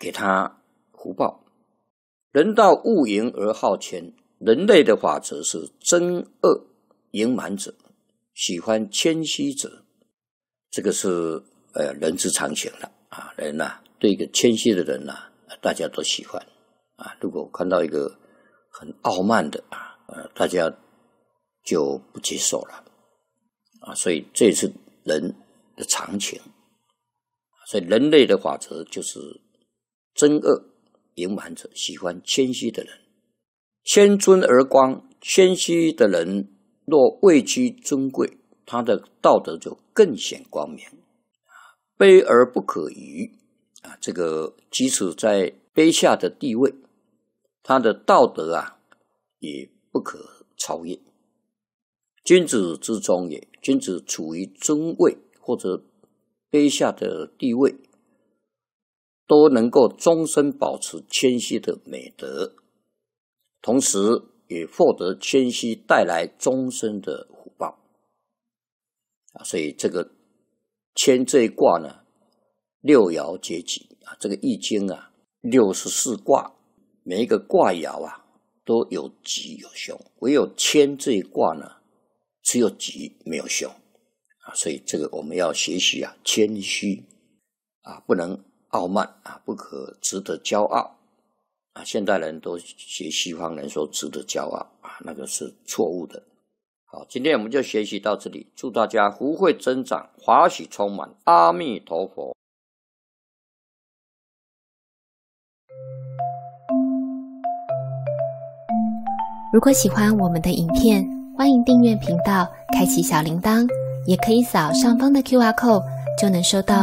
给他福报。人道恶盈而好谦，人类的法则是憎恶盈满者，喜欢谦虚者。这个是人之常情了啊。人对一个谦虚的人大家都喜欢啊。如果看到一个很傲慢的大家就不接受了啊。所以这是人的常情。所以人类的法则就是憎恶盈满者，喜欢谦虚的人。谦尊而光，谦虚的人若位居尊贵，他的道德就更显光明。卑而不可逾这个即使在卑下的地位，他的道德也不可超越。君子之中也，君子处于尊位或者卑下的地位，都能够终身保持谦虚的美德，同时也获得谦虚带来终身的福报所以这个谦这一卦呢，6爻皆吉这个易经64卦，每一个卦爻都有吉有凶，唯有谦这一卦呢只有吉没有凶所以这个我们要学习谦虚不能傲慢不可值得骄傲现代人都学西方人说值得骄傲那个是错误的。好，今天我们就学习到这里，祝大家福慧增长，华喜充满，阿弥陀佛。 如果喜欢我们的影片，欢迎订阅频道，开启小铃铛，也可以扫上方的 QR code，就能收到